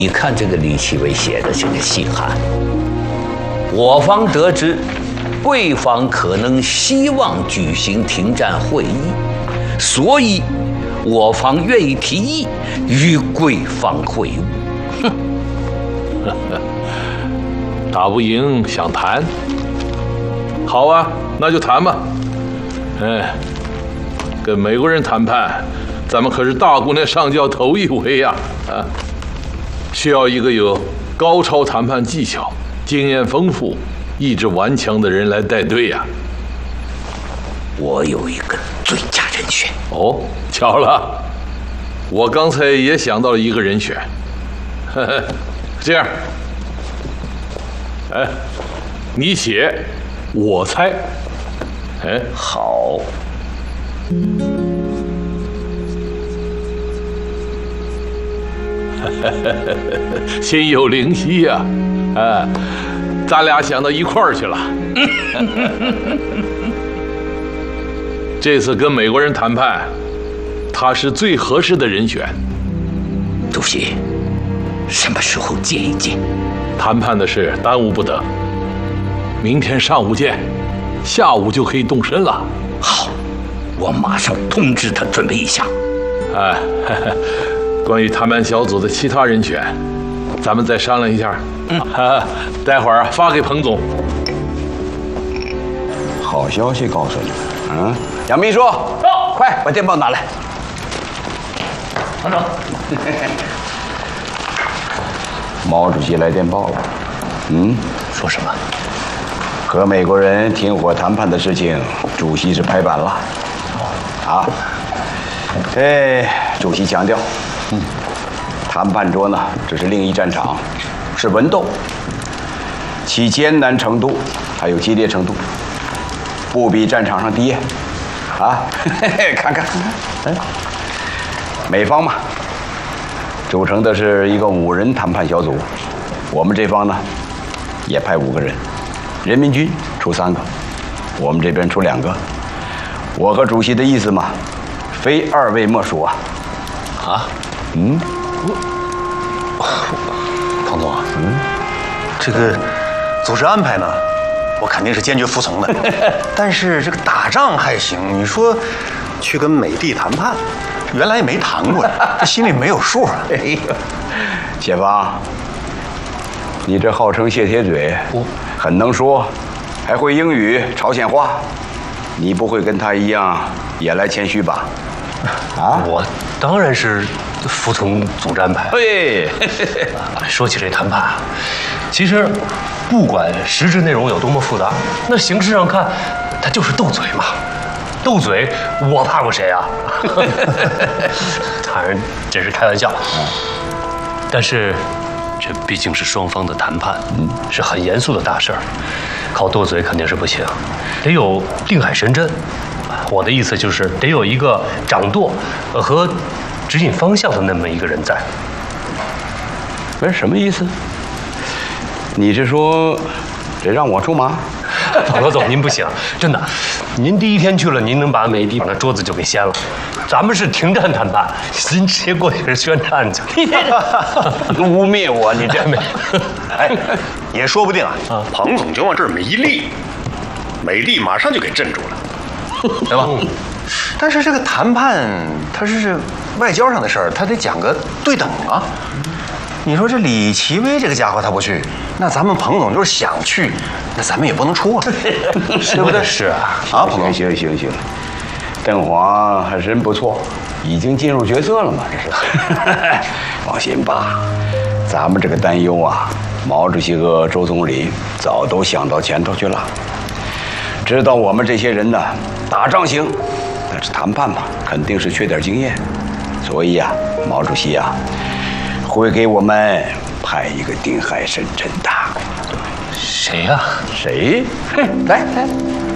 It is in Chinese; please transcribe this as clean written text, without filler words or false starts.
你看这个李奇微写的这个信函，我方得知，贵方可能希望举行停战会议，所以我方愿意提议与贵方会晤。哼， 打不赢想谈？好啊，那就谈吧。哎，跟美国人谈判，咱们可是大姑娘上轿头一回呀！啊，需要一个有高超谈判技巧、经验丰富、意志顽强的人来带队呀。 我有一个最佳人选。 哦，巧了，我刚才也想到了一个人选。呵呵，这样，哎，你写，我猜。哎， 好。 心有灵犀呀！啊，咱俩想到一块儿去了。这次跟美国人谈判，他是最合适的人选。 主席，什么时候见一见？ 谈判的事耽误不得，明天上午见，下午就可以动身了。 好，我马上通知他准备一下。 哎，关于谈判小组的其他人选，咱们再商量一下。待会儿发给彭总。 好消息告诉你，杨秘书，快把电报拿来。 团长， 毛主席来电报了。 说什么？ 和美国人停火谈判的事情，主席是拍板了。啊，主席强调，谈判桌呢，这是另一战场，是文斗，其艰难程度还有激烈程度，不比战场上低。啊，看看，美方嘛，组成的是一个5人谈判小组，我们这方呢，也派5个人，人民军出3个，我们这边出2个。我和主席的意思嘛，非2位莫属啊！ 啊？彭总啊，这个组织安排呢，我肯定是坚决服从的。但是这个打仗还行，你说去跟美帝谈判，原来也没谈过呀，这心里没有数啊。 哎呦，谢芳，你这号称谢铁嘴，很能说，还会英语、朝鲜话，你不会跟他一样也来谦虚吧？啊？ 我当然是服从组织安排。 对， 说起这谈判，其实不管实质内容有多么复杂，那形式上看，它就是斗嘴嘛。斗嘴，我怕过谁啊？当然这是开玩笑，但是这毕竟是双方的谈判，是很严肃的大事儿，靠斗嘴肯定是不行，得有定海神针。我的意思就是得有一个掌舵和指引方向的那么一个人在。 不是什么意思？你是说这让我出马？ 罗总，您不行，真的，您第一天去了，您能把美帝把那桌子就给掀了。咱们是停战谈判，您直接过去是宣战去。 污蔑我，你这没？ 哎，也说不定啊。彭总就往这儿没一立，美帝马上就给镇住了，对吧？但是这个谈判它是外交上的事儿，它得讲个对等啊。你说这李奇微这个家伙他不去，那咱们彭总就是想去，那咱们也不能出啊，对不对？ 是啊， 啊，行，邓华还真不错，已经进入角色了嘛，这是。放心吧，咱们这个担忧啊，毛主席和周总理早都想到前头去了，知道我们这些人呢，打仗行，但是谈判嘛，肯定是缺点经验，所以呀，毛主席呀，会给我们派一个定海神针的。 谁呀？ 谁？来，